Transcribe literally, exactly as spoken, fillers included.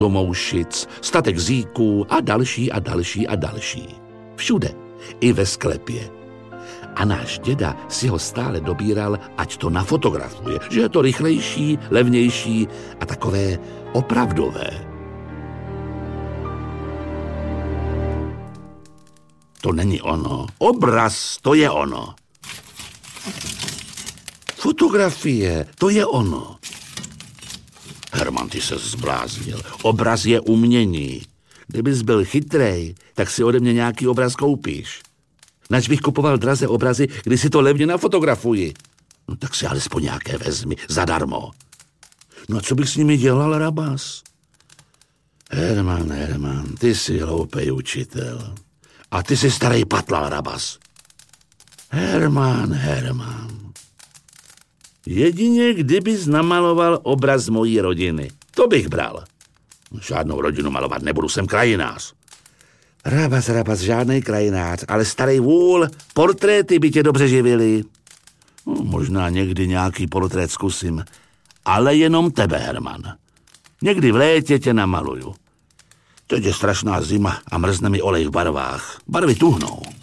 Domoušic, statek zíků a další a další a další. Všude, i ve sklepě. A náš děda si ho stále dobíral, ať to nafotografuje, že je to rychlejší, levnější a takové opravdové. To není ono. Obraz, to je ono. Fotografie, to je ono. Herman, ty se zbláznil. Obraz je umění. Kdybys byl chytrej, tak si ode mě nějaký obraz koupíš. Nač bych kupoval draze obrazy, když si to levně nafotografuji. No tak si alespoň nějaké vezmi, zadarmo. No a co bych s nimi dělal, Rabas? Herman, Herman, ty jsi hloupej učitel. A ty jsi starý patlal, Rabas. Herman, Herman. Jedině kdybys namaloval obraz mojí rodiny. To bych bral. Žádnou rodinu malovat nebudu, jsem krajinář. Rabas, Rabas, žádnej krajinář, ale starý vůl, portréty by tě dobře živily. No, možná někdy nějaký portrét zkusím, ale jenom tebe, Herman. Někdy v létě tě namaluju. Teď je strašná zima a mrzne mi olej v barvách. Barvy tuhnou.